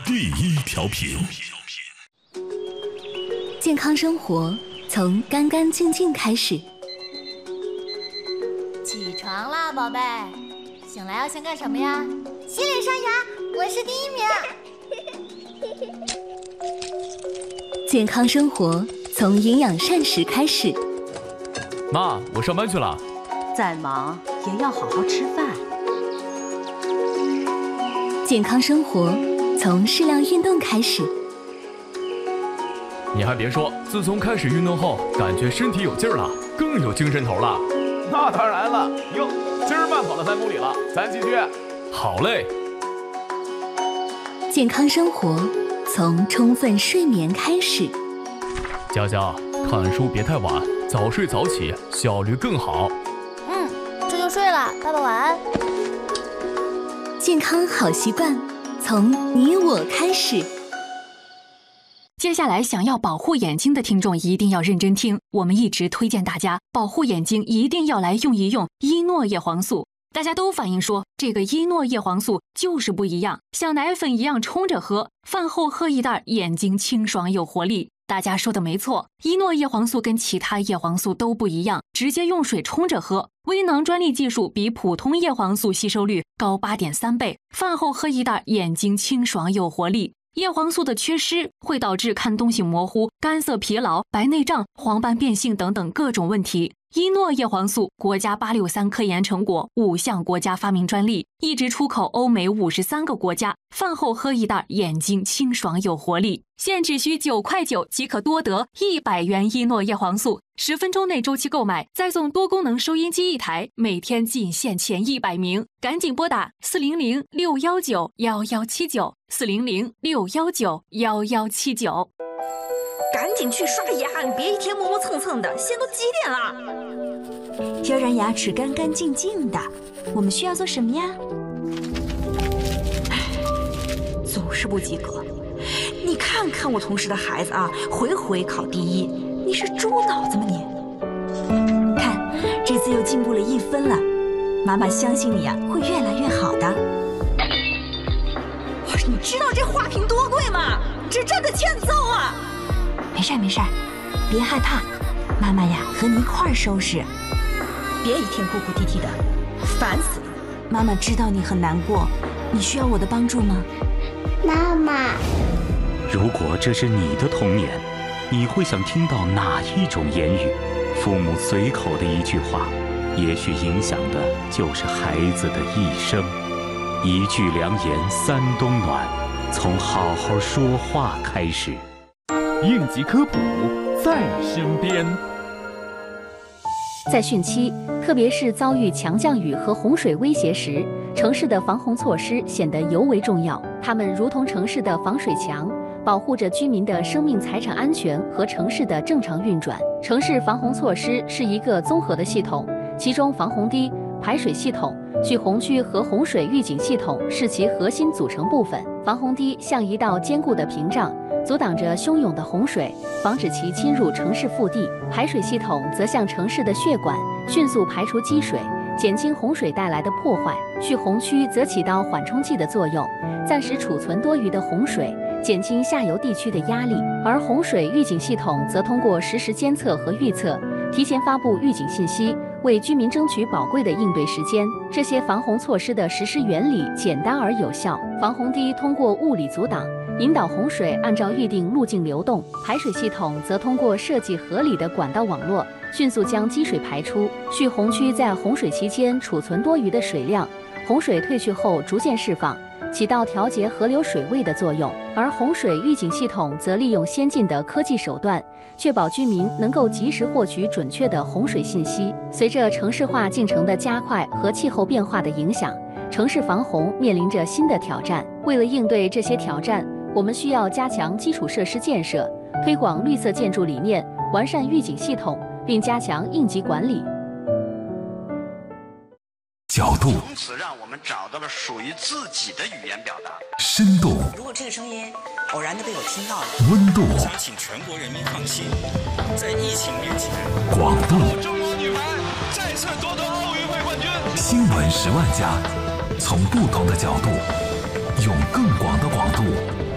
第一调频。 健康生活从干干净净开始。 起床啦，宝贝！醒来要先干什么呀？洗脸刷牙，我是第一名。 健康生活从营养膳食开始。 妈，我上班去了。 再忙也要好好吃饭。 健康生活从适量运动开始。 你还别说，自从开始运动后，感觉身体有劲儿了，更有精神头了。 那当然了，哟，今儿慢跑了3公里了，咱继续。 好嘞。 健康生活从充分睡眠开始。 佳佳，看书别太晚，早睡早起，效率更好。 这就睡了，爸爸晚安。 健康好习惯从你我开始。 接下来想要保护眼睛的听众一定要认真听，我们一直推荐大家保护眼睛一定要来用一用伊诺叶黄素。大家都反映说这个伊诺叶黄素就是不一样，像奶粉一样冲着喝，饭后喝一袋，眼睛清爽有活力。大家说的没错，伊诺叶黄素跟其他叶黄素都不一样，直接用水冲着喝，微囊专利技术比普通叶黄素吸收率高8.3倍，饭后喝一袋，眼睛清爽有活力。叶黄素的缺失会导致看东西模糊、干涩疲劳、白内障、黄斑变性等等各种问题。伊诺叶黄素国家863科研成果，5项国家发明专利，一直出口欧美53个国家。饭后喝一袋，眼睛清爽有活力。现只需9.9块即可多得100元伊诺叶黄素，10分钟内周期购买，再送多功能收音机1台，每天仅限前100名，赶紧拨打400-619-1179，400-619-1179。 赶紧去刷牙，你别一天磨磨蹭蹭的，现在都几点了？要让牙齿干干净净的，我们需要做什么呀？总是不及格。你看看我同事的孩子啊，回回考第1，你是猪脑子吗你？看，这次又进步了1分了，妈妈相信你啊，会越来越好的。你知道这花瓶多贵吗？这真的欠揍啊！没事没事，别害怕，妈妈呀和你一块儿收拾，别一天哭哭啼啼的，烦死了。妈妈知道你很难过，你需要我的帮助吗？ 妈妈， 如果这是你的童年，你会想听到哪一种言语？父母随口的一句话，也许影响的就是孩子的一生。一句良言3冬暖，从好好说话开始。 应急科普在身边。 在汛期，特别是遭遇强降雨和洪水威胁时，城市的防洪措施显得尤为重要。它们如同城市的防水墙，保护着居民的生命财产安全和城市的正常运转。城市防洪措施是一个综合的系统，其中防洪堤、排水系统、蓄洪区和洪水预警系统是其核心组成部分。防洪堤像一道坚固的屏障，阻挡着汹涌的洪水，防止其侵入城市腹地；排水系统则像城市的血管，迅速排出积水，减轻洪水带来的破坏；蓄洪区则起到缓冲剂的作用，暂时储存多余的洪水，减轻下游地区的压力；而洪水预警系统则通过实时监测和预测，提前发布预警信息，为居民争取宝贵的应对时间。这些防洪措施的实施原理简单而有效。防洪堤通过物理阻挡，引导洪水按照预定路径流动；排水系统则通过设计合理的管道网络，迅速将积水排出；蓄洪区在洪水期间储存多余的水量，洪水退去后逐渐释放，起到调节河流水位的作用；而洪水预警系统则利用先进的科技手段，确保居民能够及时获取准确的洪水信息。随着城市化进程的加快和气候变化的影响，城市防洪面临着新的挑战。为了应对这些挑战，我们需要加强基础设施建设，推广绿色建筑理念，完善预警系统，并加强应急管理。 角度， 从此让我们找到了属于自己的语言表达。 深度， 如果这个声音偶然的被我听到了， 温度， 我想请全国人民放心，在疫情面前， 广度， 中国女排再次夺得奥运会冠军。 新闻10万加，从不同的角度，用更广的广度